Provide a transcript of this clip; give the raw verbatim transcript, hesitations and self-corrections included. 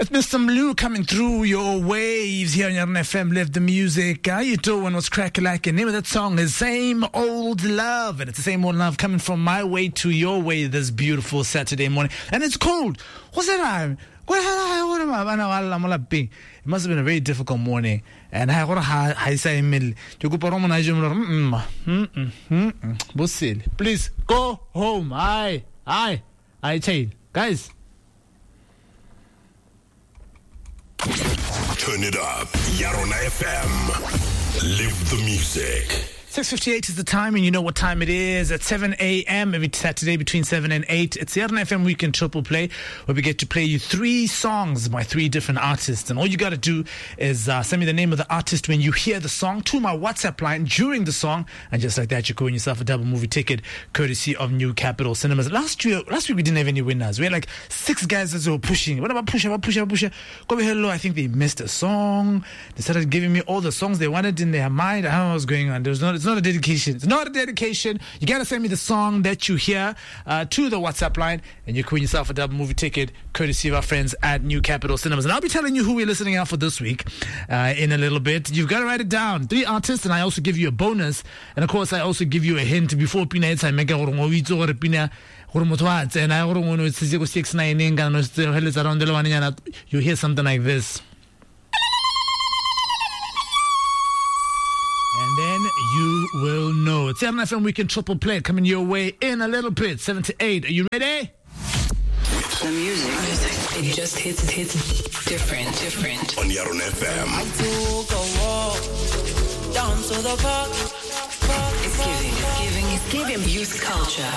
It's Mister Blue coming through your waves here on your F M. Live the music. How you doing? What's cracking like? The name of that song is Same Old Love. And it's the same old love coming from my way to your way this beautiful Saturday morning. And it's cold. What's that rhyme? It must have been a very difficult morning. And I say, please go home. I, I, I tell guys. Turn it up. Yarona F M. Live the music. six fifty-eight is the time, and you know what time it is. At seven a.m. every Saturday between seven and eight, it's the Yarona F M Weekend Triple Play, where we get to play you three songs by three different artists. And all you got to do is uh, send me the name of the artist when you hear the song to my WhatsApp line during the song. And just like that, you're going yourself a double movie ticket, courtesy of New Capital Cinemas. Last year, last week we didn't have any winners. We had like six guys that were pushing. What about Pusha? What about Pusha? What about Pusha? Go hello. I think they missed a song. They started giving me all the songs they wanted in their mind. I don't know what was going on. There was not. It's not a dedication. It's not a dedication. You gotta send me the song that you hear uh, to the WhatsApp line, and you win yourself a double movie ticket, courtesy of our friends at New Capital Cinemas. And I'll be telling you who we're listening out for this week uh, in a little bit. You've got to write it down. Three artists, and I also give you a bonus. And of course, I also give you a hint before Pina. It's I make a Pina. And I want to six nine you hear something like this. And then you will know. It's Yarona F M Weekend Triple Play coming your way in a little bit. seven to eight. Are you ready? The music. It just hits, it hits different, different. On Yarona F M. I took a walk down to the park. It's giving, it's giving, it's giving youth culture.